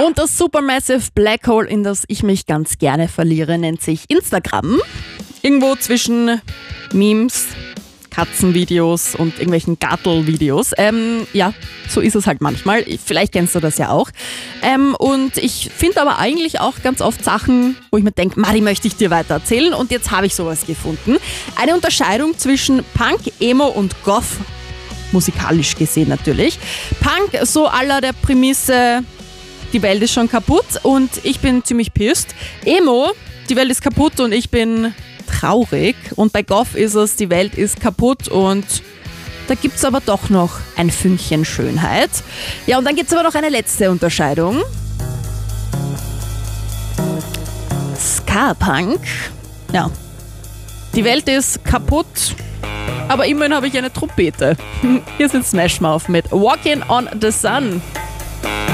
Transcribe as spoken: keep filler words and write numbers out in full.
Und das Supermassive Black Hole, in das ich mich ganz gerne verliere, nennt sich Instagram. Irgendwo zwischen Memes, Katzenvideos und irgendwelchen Gattel-Videos. Ähm, ja, so ist es halt manchmal. Vielleicht kennst du das ja auch. Ähm, und ich finde aber eigentlich auch ganz oft Sachen, wo ich mir denke, die möchte ich dir weiter erzählen. Und jetzt habe ich sowas gefunden. Eine Unterscheidung zwischen Punk, Emo und Goth. Musikalisch gesehen natürlich. Punk, so à la der Prämisse, die Welt ist schon kaputt und ich bin ziemlich pissed. Emo, die Welt ist kaputt und ich bin traurig. Und bei Goth ist es, die Welt ist kaputt und da gibt es aber doch noch ein Fünkchen Schönheit. Ja, und dann gibt es aber noch eine letzte Unterscheidung. Ska-Punk. Ja, die Welt ist kaputt, aber immerhin habe ich eine Trompete. Hier sind Smash Mouth mit Walking on the Sun.